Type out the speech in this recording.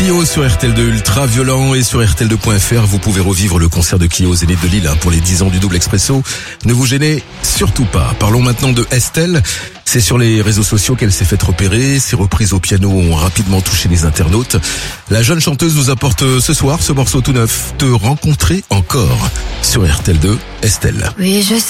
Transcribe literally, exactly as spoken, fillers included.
Kyo sur R T L deux, ultra violent, et sur R T L deux point F R, vous pouvez revivre le concert de Kyo au Zénith de Lille hein, pour les dix ans du double expresso. Ne vous gênez surtout pas. Parlons maintenant de Estelle. C'est sur les réseaux sociaux qu'elle s'est fait repérer. Ses reprises au piano ont rapidement touché les internautes. La jeune chanteuse nous apporte ce soir ce morceau tout neuf, Te rencontrer encore, sur R T L deux, Estelle. Oui, je